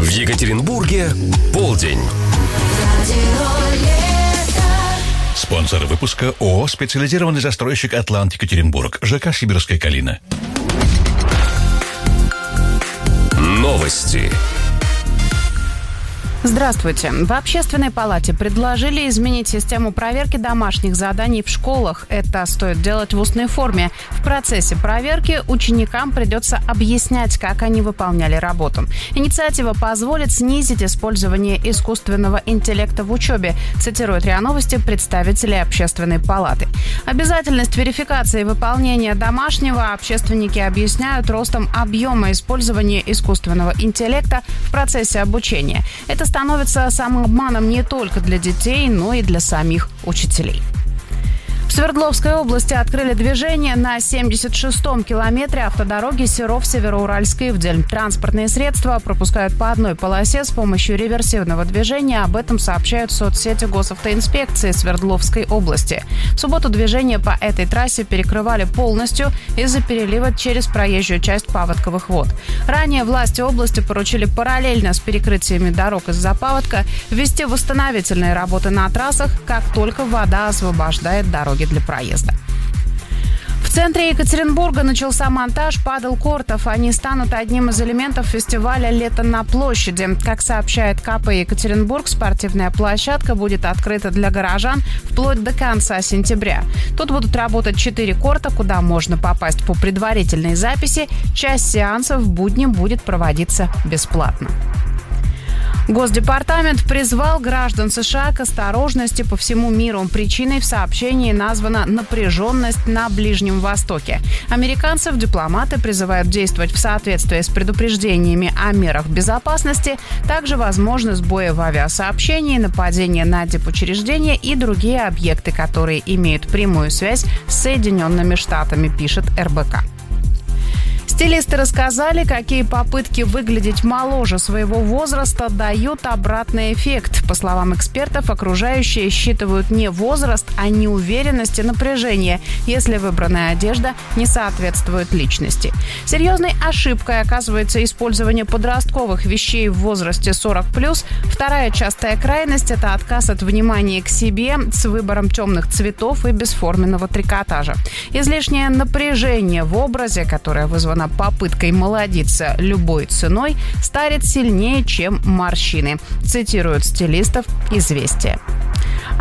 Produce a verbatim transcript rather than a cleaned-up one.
В Екатеринбурге полдень. Спонсор выпуска ООО «Специализированный застройщик Атлант Екатеринбург», ЖК «Сибирская Калина». Новости. Здравствуйте. В Общественной палате предложили изменить систему проверки домашних заданий в школах. Это стоит делать в устной форме. В процессе проверки ученикам придется объяснять, как они выполняли работу. Инициатива позволит снизить использование искусственного интеллекта в учебе, цитируют РИА Новости представители Общественной палаты. Обязательность верификации выполнения домашнего общественники объясняют ростом объема использования искусственного интеллекта в процессе обучения. Это становится самообманом не только для детей, но и для самих учителей. В Свердловской области открыли движение на семьдесят шестом километре автодороги Серов-Североуральский Ивдель. Транспортные средства пропускают по одной полосе с помощью реверсивного движения. Об этом сообщают в соцсети госавтоинспекции Свердловской области. В субботу движение по этой трассе перекрывали полностью из-за перелива через проезжую часть паводковых вод. Ранее власти области поручили параллельно с перекрытиями дорог из-за паводка ввести восстановительные работы на трассах, как только вода освобождает дороги для проезда. В центре Екатеринбурга начался монтаж падл-кортов. Они станут одним из элементов фестиваля «Лето на площади». Как сообщает ка пэ Екатеринбург, спортивная площадка будет открыта для горожан вплоть до конца сентября. Тут будут работать четыре корта, куда можно попасть по предварительной записи. Часть сеансов в будни будет проводиться бесплатно. Госдепартамент призвал граждан США к осторожности по всему миру. Причиной в сообщении названа напряженность на Ближнем Востоке. Американцев дипломаты призывают действовать в соответствии с предупреждениями о мерах безопасности. Также возможны сбои в авиасообщении, нападения на дипучреждения и другие объекты, которые имеют прямую связь с Соединенными Штатами, пишет эр бэ ка. Стилисты рассказали, какие попытки выглядеть моложе своего возраста дают обратный эффект. По словам экспертов, окружающие считывают не возраст, а неуверенность и напряжение, если выбранная одежда не соответствует личности. Серьезной ошибкой оказывается использование подростковых вещей в возрасте сорок плюс. Вторая частая крайность – это отказ от внимания к себе с выбором темных цветов и бесформенного трикотажа. Излишнее напряжение в образе, которое вызвано попыткой молодиться любой ценой, старит сильнее, чем морщины, цитируют стилистов «Известия».